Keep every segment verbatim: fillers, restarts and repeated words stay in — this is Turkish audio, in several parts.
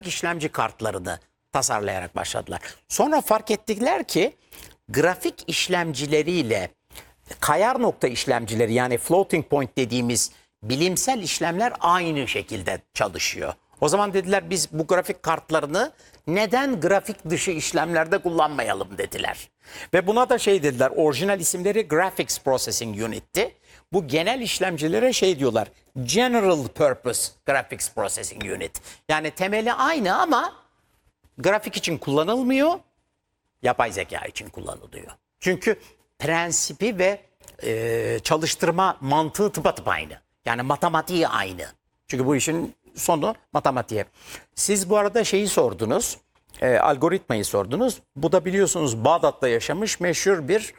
işlemci kartlarını tasarlayarak başladılar. Sonra fark ettiler ki grafik işlemcileriyle kayar nokta işlemcileri, yani floating point dediğimiz bilimsel işlemler aynı şekilde çalışıyor. O zaman dediler biz bu grafik kartlarını neden grafik dışı işlemlerde kullanmayalım dediler. Ve buna da şey dediler, orijinal isimleri Graphics Processing Unit'ti. Bu genel işlemcilere şey diyorlar, General Purpose Graphics Processing Unit. Yani temeli aynı ama grafik için kullanılmıyor, yapay zeka için kullanılıyor. Çünkü prensibi ve e, çalıştırma mantığı tıpatıp aynı. Yani matematiği aynı. Çünkü bu işin sonu matematiğe. Siz bu arada şeyi sordunuz, e, algoritmayı sordunuz. Bu da biliyorsunuz Bağdat'ta yaşamış meşhur bir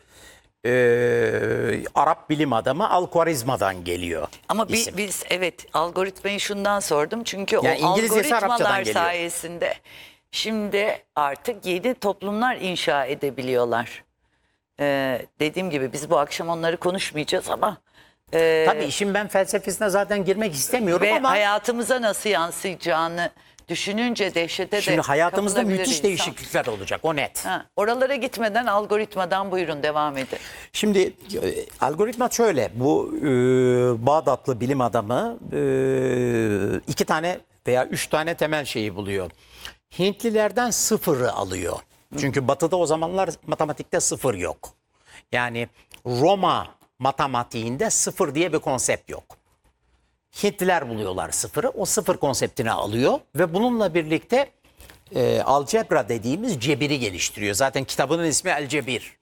e, Arap bilim adamı Al-Khwarizma'dan geliyor. Ama bi- isim. biz evet algoritmayı şundan sordum. Çünkü Yani o İngilizcesi Arapçadan algoritmalar geliyor. sayesinde şimdi artık yeni toplumlar inşa edebiliyorlar. Ee, dediğim gibi biz bu akşam onları konuşmayacağız ama e, Tabii işin ben felsefesine zaten girmek istemiyorum ve ama hayatımıza nasıl yansıyacağını düşününce dehşete şimdi de hayatımızda kapılabilir müthiş insan. değişiklikler olacak, o net. Ha, oralara gitmeden algoritmadan buyurun devam edin. Şimdi e, algoritma şöyle, bu e, Bağdatlı bilim adamı e, iki tane veya üç tane temel şeyi buluyor. Hintlilerden sıfırı alıyor. Çünkü batıda o zamanlar matematikte sıfır yok. Yani Roma matematiğinde sıfır diye bir konsept yok. Hintliler buluyorlar sıfırı, o sıfır konseptini alıyor ve bununla birlikte e, algebra dediğimiz cebiri geliştiriyor. Zaten kitabının ismi El Cebir.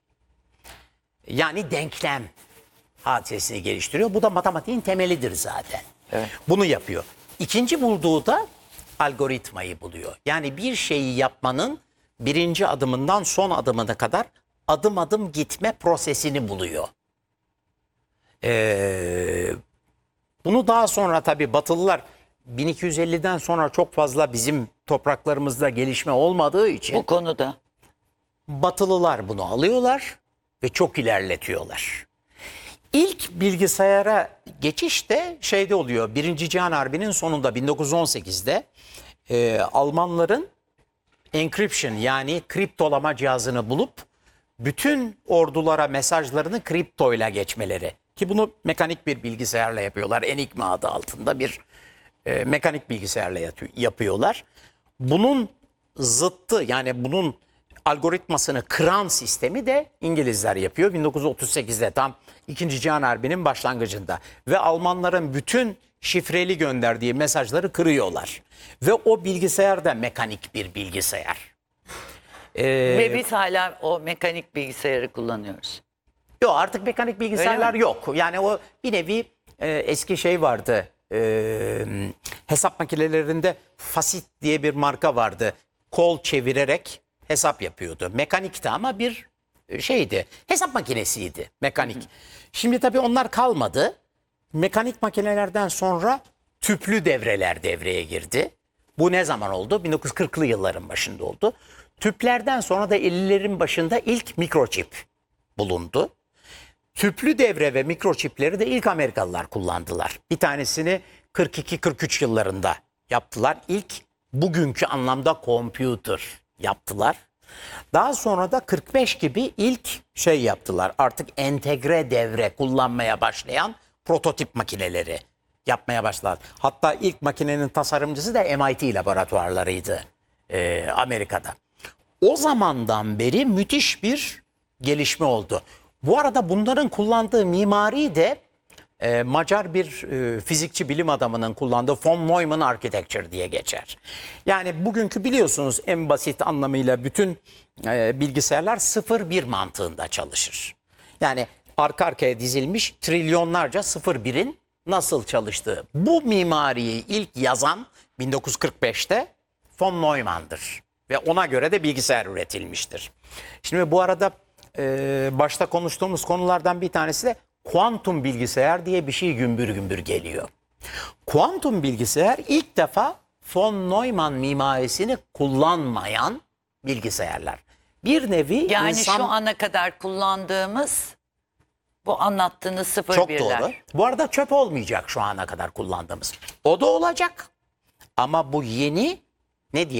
Yani denklem hadisesini geliştiriyor. Bu da matematiğin temelidir zaten. Evet. Bunu yapıyor. İkinci bulduğu da algoritmayı buluyor. Yani bir şeyi yapmanın birinci adımından son adımına kadar adım adım gitme prosesini buluyor. Ee, bunu daha sonra tabii Batılılar bin iki yüz elliden sonra çok fazla bizim topraklarımızda gelişme olmadığı için Bu konuda. Batılılar bunu alıyorlar ve çok ilerletiyorlar. İlk bilgisayara geçiş de şeyde oluyor. Birinci Cihan Harbi'nin sonunda bin dokuz yüz on sekizde e, Almanların encryption, yani kriptolama cihazını bulup bütün ordulara mesajlarını kriptoyla geçmeleri. Ki bunu mekanik bir bilgisayarla yapıyorlar. Enigma adı altında bir e, mekanik bilgisayarla yatıyor, yapıyorlar. Bunun zıttı, yani bunun algoritmasını kıran sistemi de İngilizler yapıyor. bin dokuz yüz otuz sekizde tam İkinci Cihan Harbi'nin başlangıcında. Ve Almanların bütün şifreli gönderdiği mesajları kırıyorlar. Ve o bilgisayar da mekanik bir bilgisayar. Ee, Ve biz hala o mekanik bilgisayarı kullanıyoruz. Yok, artık mekanik bilgisayarlar yok. Yani o bir nevi e, eski şey vardı. E, hesap makinelerinde Fasit diye bir marka vardı. Kol çevirerek hesap yapıyordu. Mekanikti ama bir şeydi. Hesap makinesiydi mekanik. Hı hı. Şimdi tabii onlar kalmadı. Mekanik makinelerden sonra tüplü devreler devreye girdi. Bu ne zaman oldu? bin dokuz yüz kırklı yılların başında oldu. Tüplerden sonra da ellilerin başında ilk mikroçip bulundu. Tüplü devre ve mikroçipleri de ilk Amerikalılar kullandılar. Bir tanesini kırk iki kırk üç yıllarında yaptılar. İlk bugünkü anlamda computer yaptılar. Daha sonra da kırk beş gibi ilk şey yaptılar. Artık entegre devre kullanmaya başlayan prototip makineleri yapmaya başladılar. Hatta ilk makinenin tasarımcısı da M I T laboratuvarlarıydı e, Amerika'da. O zamandan beri müthiş bir gelişme oldu. Bu arada bunların kullandığı mimari de e, Macar bir e, fizikçi bilim adamının kullandığı von Neumann Architecture diye geçer. Yani bugünkü biliyorsunuz en basit anlamıyla bütün e, bilgisayarlar sıfır bir mantığında çalışır. Yani arka arkaya dizilmiş trilyonlarca sıfır birin nasıl çalıştığı. Bu mimariyi ilk yazan bin dokuz yüz kırk beşte von Neumann'dır. Ve ona göre de bilgisayar üretilmiştir. Şimdi bu arada e, başta konuştuğumuz konulardan bir tanesi de kuantum bilgisayar diye bir şey gümbür gümbür geliyor. Kuantum bilgisayar ilk defa von Neumann mimarisini kullanmayan bilgisayarlar. Bir nevi Yani insan... şu ana kadar kullandığımız bu anlattığınız sıfır Çok birler. doğru. Bu arada çöp olmayacak şu ana kadar kullandığımız. O da olacak. Ama bu yeni Ne diye